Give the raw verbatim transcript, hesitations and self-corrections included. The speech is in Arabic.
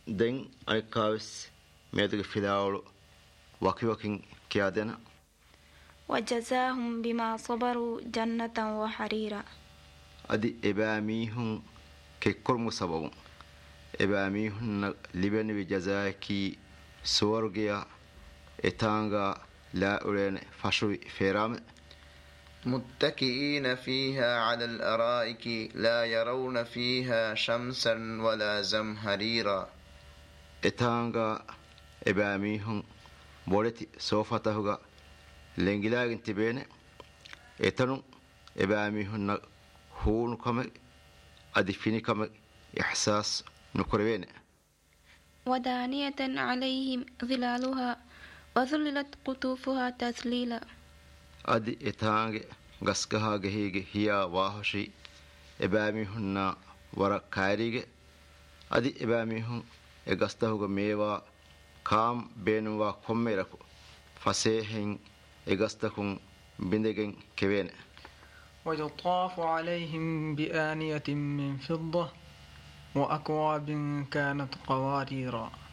den aikavis medrig filaulu waki wakin kiadena. وجزاهم بما صبروا جنة وحريرا. أدي إباميهم ككرم سبب إباميهم لبن بجزاكي سورجيا إتانغا لا أرين فشوي فيرام. متكئين فيها على الأرائك لا يرون فيها شمسا ولا زمهريرا. إتانغا إباميهم بولتي سوفتهغا لنجلاغ تبين إتنو إباميهم هون كم أدفيني كم إحساس نكروين. ودانية عليهم ظلالها وذللت قطوفها تذليلا. أدي إتانغ غسكها جهيج هي واهشي إباميهن ورا كاريج. أدي إباميهن إغستهوغ ميوا كام بينوا كميركو فسيهن إغستكم بندجن كبين. ويطاف عليهم بآنية من فضة وأكواب كانت قواريرا.